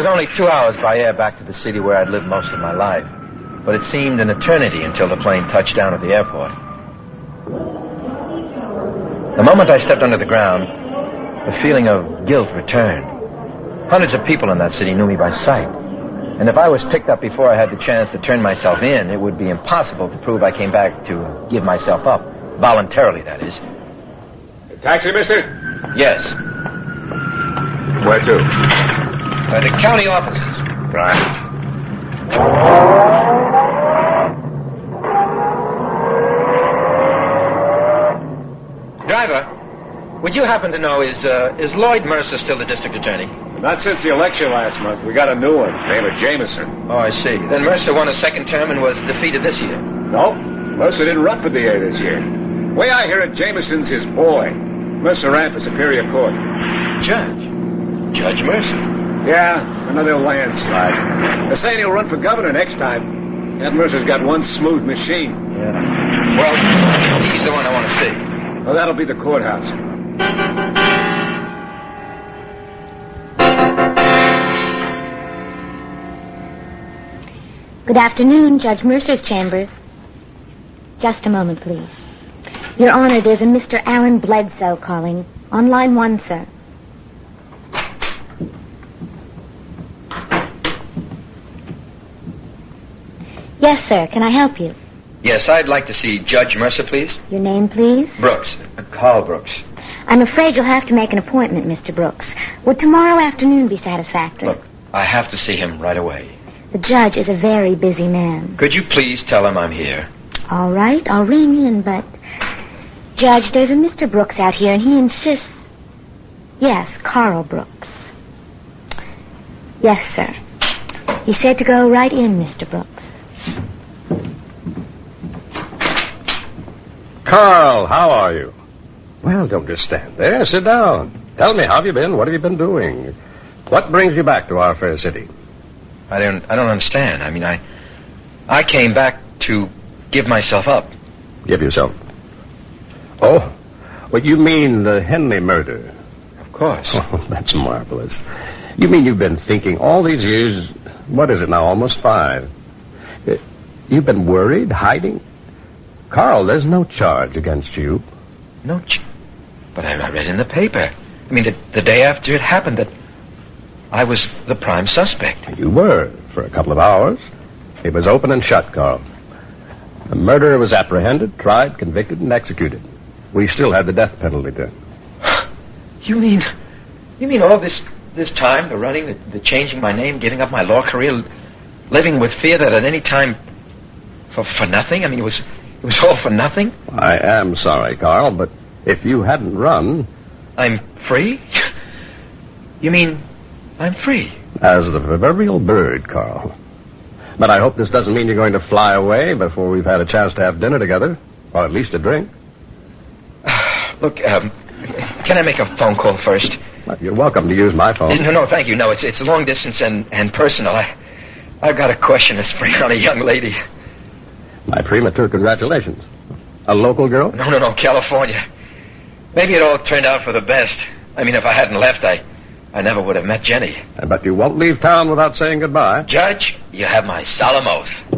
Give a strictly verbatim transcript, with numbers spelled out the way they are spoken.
only two hours by air back to the city where I'd lived most of my life. But it seemed an eternity until the plane touched down at the airport. The moment I stepped under the ground, the feeling of guilt returned. Hundreds of people in that city knew me by sight. And if I was picked up before I had the chance to turn myself in, it would be impossible to prove I came back to give myself up. Voluntarily, that is. A taxi, mister? Yes. Where to? Uh, the county offices. Right. Driver, would you happen to know, is uh, is Lloyd Mercer still the district attorney? Not since the election last month. We got a new one, named Jameson. Oh, I see. Then Mercer won a second term and was defeated this year. No, Mercer didn't run for D A this year. Way I hear it, Jameson's his boy. Mercer ran for Superior Court. Judge? Judge Mercer? Yeah, another landslide. They're saying he'll run for governor next time. That Mercer's got one smooth machine. Yeah. Well, he's the one I want to see. Well, that'll be the courthouse. Good afternoon, Judge Mercer's chambers. Just a moment, please. Your Honor, there's a Mister Alan Bledsoe calling. On line one, sir. Yes, sir. Can I help you? Yes, I'd like to see Judge Mercer, please. Your name, please? Brooks. Carl Brooks. I'm afraid you'll have to make an appointment, Mister Brooks. Would tomorrow afternoon be satisfactory? Look, I have to see him right away. The judge is a very busy man. Could you please tell him I'm here? All right, I'll ring in, but... Judge, there's a Mister Brooks out here, and he insists... Yes, Carl Brooks. Yes, sir. He said to go right in, Mister Brooks. Carl, how are you? Well, don't just stand there. Sit down. Tell me, how have you been? What have you been doing? What brings you back to our fair city? I don't I don't understand. I mean, I I came back to give myself up. Give yourself? Oh, well, you mean the Henley murder? Of course. Oh, that's marvelous. You mean you've been thinking all these years, what is it now, almost five? You've been worried, hiding? Carl, there's no charge against you. No ch... But I, I read in the paper. I mean, the, the day after it happened that I was the prime suspect. You were, for a couple of hours. It was open and shut, Carl. The murderer was apprehended, tried, convicted, and executed. We still had the death penalty then. You mean... You mean all this this time, the running, the, the changing my name, giving up my law career, living with fear that at any time... For, for nothing? I mean, it was... It was all for nothing? I am sorry, Carl, but if you hadn't run... I'm free? You mean I'm free? As the proverbial bird, Carl. But I hope this doesn't mean you're going to fly away before we've had a chance to have dinner together, or at least a drink. Look, um, can I make a phone call first? Well, you're welcome to use my phone. No, no, thank you. No, it's it's long distance and, and personal. I, I've got a question to spring on a young lady. My premature congratulations. A local girl? No, no, no, California. Maybe it all turned out for the best. I mean, if I hadn't left, I, I never would have met Jenny. But you won't leave town without saying goodbye. Judge, you have my solemn oath.